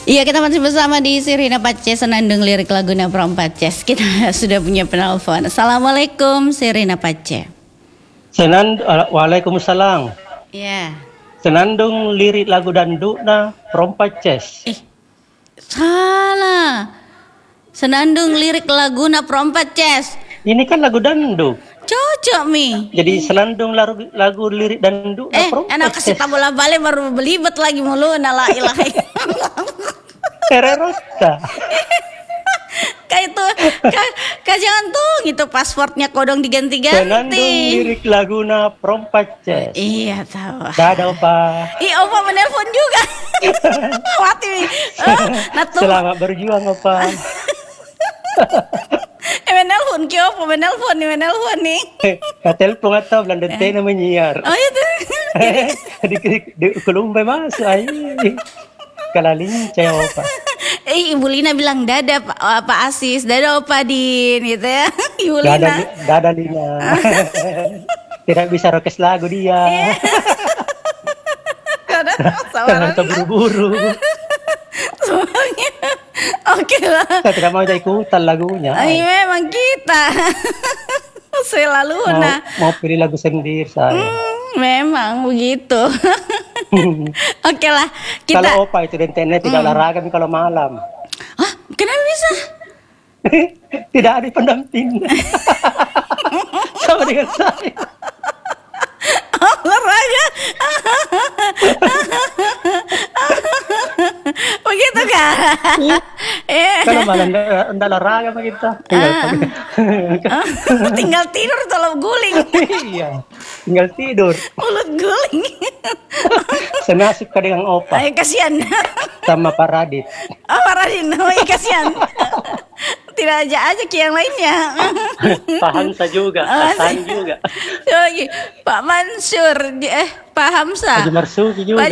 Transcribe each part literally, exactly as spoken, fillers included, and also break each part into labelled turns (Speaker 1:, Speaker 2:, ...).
Speaker 1: Iya, kita masih bersama di Sirina Pace Senandung Lirik Laguna Perempat Jazz. Kita sudah punya penelpon. Assalamualaikum Sirina Pace.
Speaker 2: Senand Waalaikumsalam.
Speaker 1: Iya.
Speaker 2: Senandung Lirik Lagu Dandukna Perempat Jazz.
Speaker 1: Eh, salah. Senandung Lirik Laguna Perempat Jazz.
Speaker 2: Ini kan lagu danduk.
Speaker 1: Cocok mi.
Speaker 2: Jadi senandung lagu, lagu lirik danduk.
Speaker 1: Eh, enak kasih tabola balik baru belibet lagi mulu. Nala ilahi.
Speaker 2: Tererota.
Speaker 1: Kayak itu, kak jangan tuh gitu pasportnya kodong diganti-ganti.
Speaker 2: Senandung Lirik Laguna Perempat Jazz.
Speaker 1: Iya tahu.
Speaker 2: Dadah opa.
Speaker 1: Ih opa menelpon juga. Mati. Oh, nah tuh.
Speaker 2: Selamat berjuang opa.
Speaker 1: Eh menelpon kyo opa menelpon nih menelpon nih.
Speaker 2: Ka telepon atau Belanda tena menyiar.
Speaker 1: Oh itu.
Speaker 2: Di di Kolombe masuk ay. Kalalincay opa.
Speaker 1: Eh Ibu Lina bilang dadah Pak, Pak Asis, dadah Opa Din gitu ya. Ibu Lina.
Speaker 2: Dadah, dadah Lina. Tidak bisa rokes lagu dia. Jangan terburu-buru.
Speaker 1: Semuanya. Oke lah.
Speaker 2: Saya tidak mau jadi ikutan lagunya.
Speaker 1: Ay, memang kita. Selalu
Speaker 2: mau,
Speaker 1: nah.
Speaker 2: mau pilih lagu sendiri saya.
Speaker 1: Hmm, memang begitu. Oke lah. Kita...
Speaker 2: Kalau opa itu di internet tidak hmm. olahraga kalau malam.
Speaker 1: Hah? Kenapa bisa?
Speaker 2: Tidak ada pendamping. Sama dengan saya.
Speaker 1: Olahraga. Begitu kan?
Speaker 2: Eh. Kalau malam tidak olahraga begitu. Tinggal,
Speaker 1: ah. Tinggal tidur kalau guling.
Speaker 2: Iya. Tinggal tidur.
Speaker 1: Mulut guling.
Speaker 2: Senasib ka dengan opa.
Speaker 1: Ay, kasihan.
Speaker 2: Sama Pak Radit.
Speaker 1: Oh, Pak Radit. Oh, iya, kasihan. Tidak aja aja ke yang lainnya.
Speaker 2: Pak Hamsa juga.
Speaker 1: Oh,
Speaker 2: Pak juga.
Speaker 1: Lagi Pak Mansur. Eh, Pak Hamsa.
Speaker 2: Haji Marsuki juga.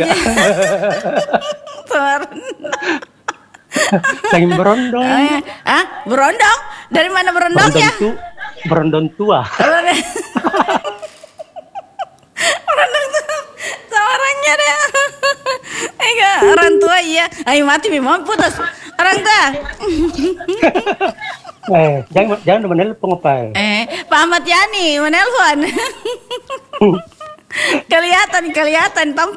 Speaker 2: Lagi berondong.
Speaker 1: Oh, ya. Ah, berondong? Dari mana berondongnya?
Speaker 2: Berondong, tu, berondong tua.
Speaker 1: Berondong tua. Sama orangnya deh. Enggak, orang tua iya. Ayo mati mau putus. Orang tua.
Speaker 2: Eh, jangan jangan menelpon apa.
Speaker 1: Eh, Pak Ahmad Yani menelpon. kelihatan kelihatan